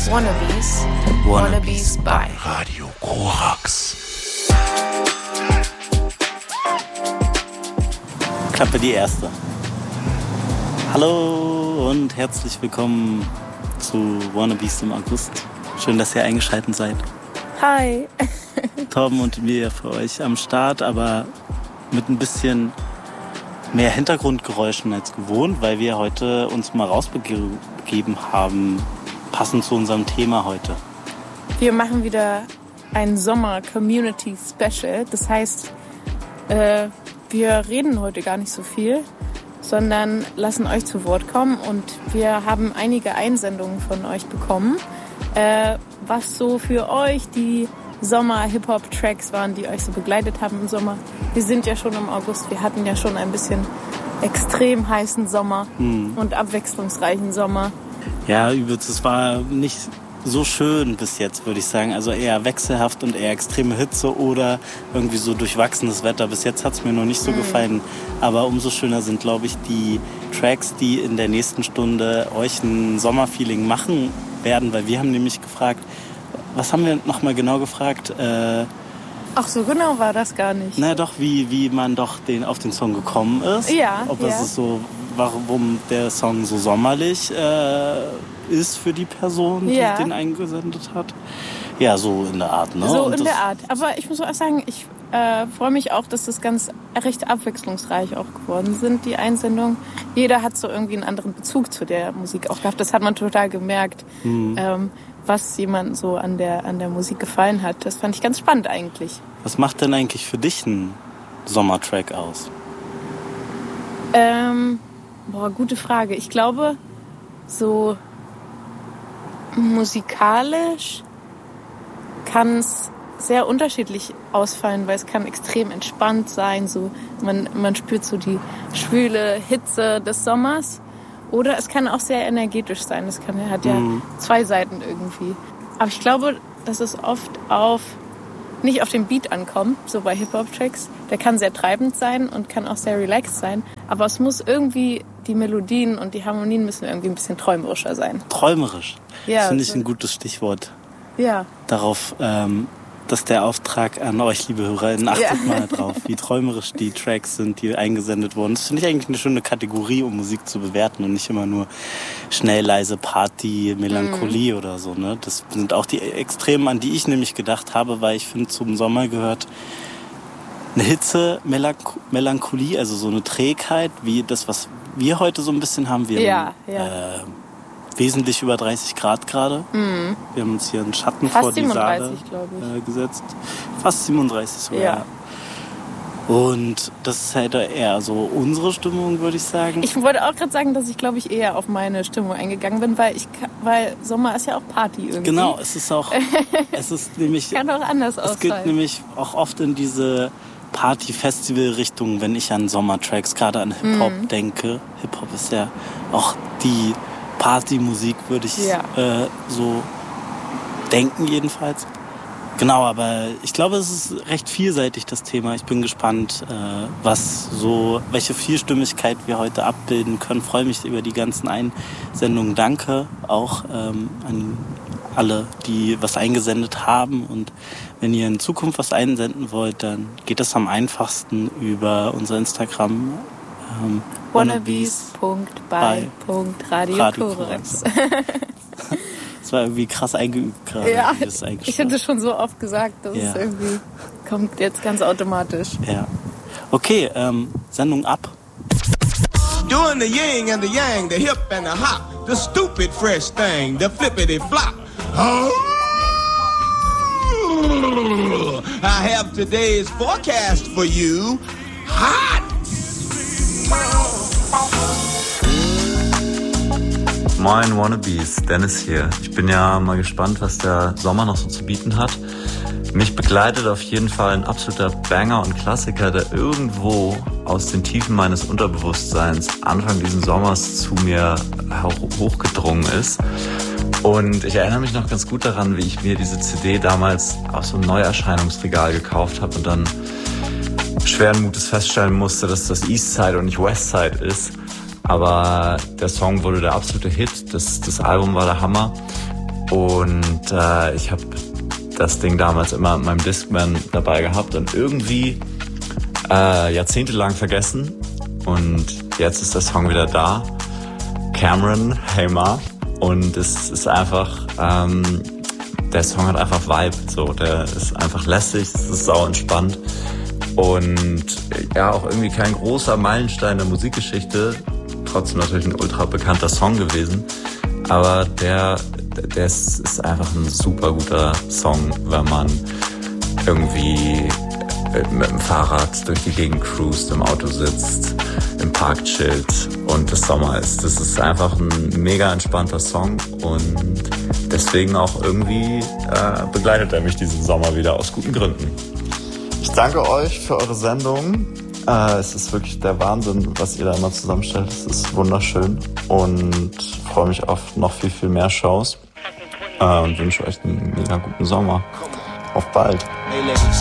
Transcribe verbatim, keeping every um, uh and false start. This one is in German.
Wannabes. Wannabes bei Radio Korax. Klappe die erste. Hallo und herzlich willkommen zu Wannabes im August. Schön, dass ihr eingeschaltet seid. Hi. Torben und wir für euch am Start, aber mit ein bisschen mehr Hintergrundgeräuschen als gewohnt, weil wir heute uns mal rausbegeben haben, passend zu unserem Thema heute. Wir machen wieder ein Sommer-Community-Special. Das heißt, äh, wir reden heute gar nicht so viel, sondern lassen euch zu Wort kommen. Und wir haben einige Einsendungen von euch bekommen, äh, was so für euch die Sommer-Hip-Hop-Tracks waren, die euch so begleitet haben im Sommer. Wir sind ja schon im August, wir hatten ja schon ein bisschen extrem heißen Sommer hm. und abwechslungsreichen Sommer. Ja, übelst, es war nicht so schön bis jetzt, würde ich sagen. Also eher wechselhaft und eher extreme Hitze oder irgendwie so durchwachsenes Wetter. Bis jetzt hat es mir noch nicht so hm. gefallen. Aber umso schöner sind, glaube ich, die Tracks, die in der nächsten Stunde euch ein Sommerfeeling machen werden. Weil wir haben nämlich gefragt, was haben wir nochmal genau gefragt? Äh, Ach so, genau war das gar nicht. Na doch, wie, wie man doch den, auf den Song gekommen ist. Ja, Ob ja. es ist so, warum der Song so sommerlich äh, ist für die Person, die ja. den eingesendet hat. Ja, so in der Art, ne? So Und in das, der Art. Aber ich muss auch sagen, ich äh, freue mich auch, dass das ganz recht abwechslungsreich auch geworden sind, die Einsendungen. Jeder hat so irgendwie einen anderen Bezug zu der Musik auch gehabt. Das hat man total gemerkt. Mhm. Ähm, was jemandem so an der, an der Musik gefallen hat. Das fand ich ganz spannend eigentlich. Was macht denn eigentlich für dich ein Sommertrack aus? Ähm, boah, gute Frage. Ich glaube, so musikalisch kann es sehr unterschiedlich ausfallen, weil es kann extrem entspannt sein. So, man, man spürt so die schwüle Hitze des Sommers. Oder es kann auch sehr energetisch sein. Das kann, hat ja mhm. zwei Seiten irgendwie. Aber ich glaube, dass es oft auf nicht auf den Beat ankommt, so bei Hip-Hop-Tracks. Der kann sehr treibend sein und kann auch sehr relaxed sein. Aber es muss irgendwie, die Melodien und die Harmonien müssen irgendwie ein bisschen träumerischer sein. Träumerisch? Ja. Das finde ich so. ein gutes Stichwort. Ja. Darauf, ähm, dass der Auftrag an euch, liebe HörerInnen, achtet ja. mal drauf, wie träumerisch die Tracks sind, die eingesendet wurden. Das finde ich eigentlich eine schöne Kategorie, um Musik zu bewerten und nicht immer nur schnell, leise Party, Melancholie mm. oder so. Ne? Das sind auch die Extremen, an die ich nämlich gedacht habe, weil ich finde, zum Sommer gehört eine Hitze, Melanch- Melancholie, also so eine Trägheit, wie das, was wir heute so ein bisschen haben. Wir ja, haben, ja. Äh, wesentlich über dreißig Grad gerade. Mhm. Wir haben uns hier einen Schatten Fast vor die Saale ich. Äh, gesetzt. Fast siebenunddreißig sogar. Ja. Und das ist halt eher so unsere Stimmung, würde ich sagen. Ich wollte auch gerade sagen, dass ich, glaube ich, eher auf meine Stimmung eingegangen bin, weil ich, weil Sommer ist ja auch Party irgendwie. Genau, es ist auch, es ist nämlich, kann auch anders ausfallen. Es geht nämlich auch oft in diese Party-Festival-Richtung, wenn ich an Sommertracks, gerade an Hip-Hop mhm. denke. Hip-Hop ist ja auch die Partymusik, würde ich ja. äh, so denken jedenfalls. Genau, aber ich glaube, es ist recht vielseitig, das Thema. Ich bin gespannt, äh, was so, welche Vielstimmigkeit wir heute abbilden können. Freue mich über die ganzen Einsendungen. Danke auch ähm, an alle, die was eingesendet haben. Und wenn ihr in Zukunft was einsenden wollt, dann geht das am einfachsten über unser Instagram. Ähm, wannabes punkt bei punkt radio korax. Das war irgendwie krass eingeübt gerade. Ja, ich hätte schon so oft gesagt, dass ja. es irgendwie kommt jetzt ganz automatisch. Ja. Okay, ähm, Sendung ab. Doing the yin and the yang, the hip and the hop, the stupid fresh thing, the flippity flop. Oh. I have today's forecast for you. Hot! Moin Wannabes, Dennis hier. Ich bin ja mal gespannt, was der Sommer noch so zu bieten hat. Mich begleitet auf jeden Fall ein absoluter Banger und Klassiker, der irgendwo aus den Tiefen meines Unterbewusstseins Anfang dieses Sommers zu mir hochgedrungen ist. Und ich erinnere mich noch ganz gut daran, wie ich mir diese C D damals auf so einem Neuerscheinungsregal gekauft habe und dann schweren Mutes feststellen musste, dass das Eastside und nicht Westside ist. Aber der Song wurde der absolute Hit, das, das Album war der Hammer. Und äh, ich habe das Ding damals immer mit meinem Discman dabei gehabt und irgendwie äh, jahrzehntelang vergessen. Und jetzt ist der Song wieder da. Cameron, Hey Ma. Und es ist einfach, ähm, der Song hat einfach Vibe. So, der ist einfach lässig, es ist sau entspannt. Und ja, auch irgendwie kein großer Meilenstein der Musikgeschichte. Trotzdem natürlich ein ultra bekannter Song gewesen. Aber der, der ist, ist einfach ein super guter Song, wenn man irgendwie mit dem Fahrrad durch die Gegend cruist, im Auto sitzt, im Park chillt und es Sommer ist. Das ist einfach ein mega entspannter Song und deswegen auch irgendwie äh, begleitet er mich diesen Sommer wieder aus guten Gründen. Ich danke euch für eure Sendung. Äh, es ist wirklich der Wahnsinn, was ihr da immer zusammenstellt. Es ist wunderschön und freue mich auf noch viel, viel mehr Shows äh, und wünsche euch einen mega guten Sommer. Auf bald.